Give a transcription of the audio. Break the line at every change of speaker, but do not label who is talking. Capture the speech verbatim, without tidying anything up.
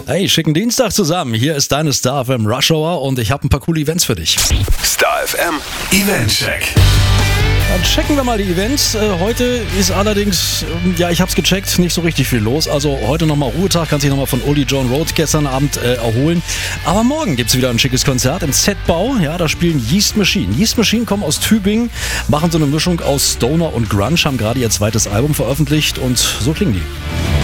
Hey, schicken Dienstag zusammen. Hier ist deine Star F M Rush Hour und ich habe ein paar coole Events für dich.
Star F M Event-Check.
Dann checken wir mal die Events. Äh, heute ist allerdings, ähm, ja, ich hab's gecheckt, nicht so richtig viel los. Also heute nochmal Ruhetag, kann sich nochmal von Uli John Road gestern Abend äh, erholen. Aber morgen gibt's wieder ein schickes Konzert im Z-Bau. Ja, da spielen Yeast Machine. Yeast Machine kommen aus Tübingen, machen so eine Mischung aus Stoner und Grunge, haben gerade ihr zweites Album veröffentlicht und so klingen die.